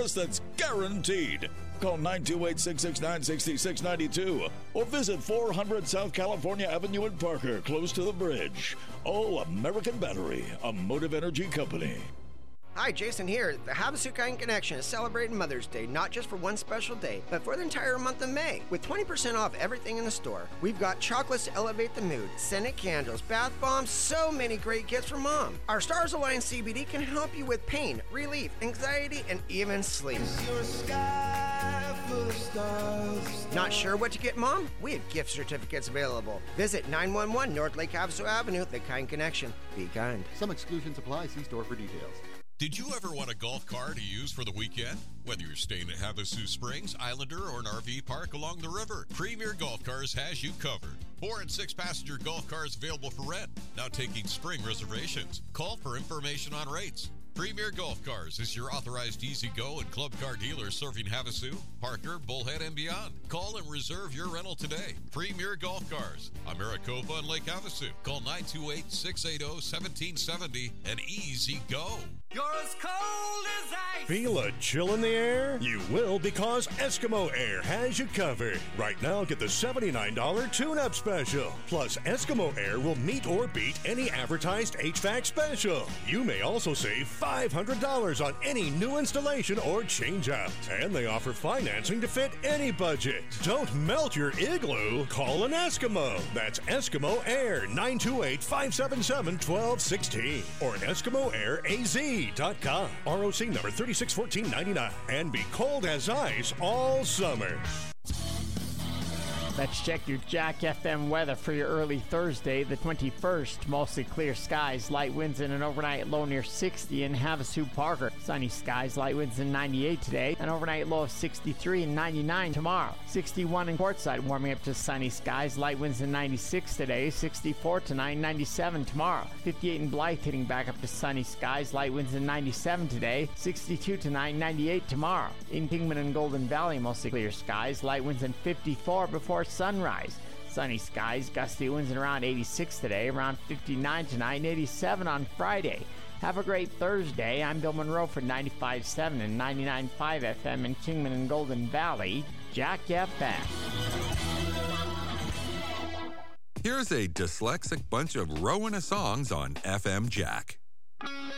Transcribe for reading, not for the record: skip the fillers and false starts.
service that's guaranteed. Call 928-669-6692 or visit 400 South California Avenue in Parker, close to the bridge. All American Battery, a Motive Energy company. Hi, Jason here. The Havasu Kind Connection is celebrating Mother's Day, not just for one special day, but for the entire month of May. With 20% off everything in the store, we've got chocolates to elevate the mood, scented candles, bath bombs, so many great gifts for Mom. Our Stars Align CBD can help you with pain, relief, anxiety, and even sleep. Not sure what to get Mom? We have gift certificates available. Visit 911 North Lake Havasu Avenue, The Kind Connection. Be kind. Some exclusions apply. See store for details. Did you ever want a golf car to use for the weekend? Whether you're staying at Havasu Springs, Islander, or an RV park along the river, Premier Golf Cars has you covered. 4- and 6-passenger golf cars available for rent. Now taking spring reservations. Call for information on rates. Premier Golf Cars is your authorized easy-go and club car dealer serving Havasu, Parker, Bullhead, and beyond. Call and reserve your rental today. Premier Golf Cars, Maricopa and Lake Havasu. Call 928-680-1770 and easy go. You're as cold as ice. Feel a chill in the air? You will, because Eskimo Air has you covered. Right now, get the $79 tune-up special. Plus, Eskimo Air will meet or beat any advertised HVAC special. You may also save $500 on any new installation or change-out. And they offer financing to fit any budget. Don't melt your igloo. Call an Eskimo. That's Eskimo Air, 928-577-1216. Or an EskimoAirAZ.com. ROC number 361499. And be cold as ice all summer. Let's check your Jack FM weather for your early Thursday, the 21st. Mostly clear skies, light winds, and an overnight low near 60 in Havasu Parker. Sunny skies, light winds, and 98 today. An overnight low of 63 and 99 tomorrow. 61 in Quartzsite, warming up to sunny skies, light winds, and 96 today. 64 tonight, 97 tomorrow. 58 in Blythe, hitting back up to sunny skies, light winds, and 97 today. 62 tonight, 98 tomorrow. In Kingman and Golden Valley, mostly clear skies, light winds, and 54 before sunrise. Sunny skies, gusty winds, and around 86 today, around 59 tonight, and 87 on Friday. Have a great Thursday. I'm Bill Monroe for 95.7 and 99.5 FM in Kingman and Golden Valley. Jack FM. Here's a dyslexic bunch of Rowena songs on FM Jack.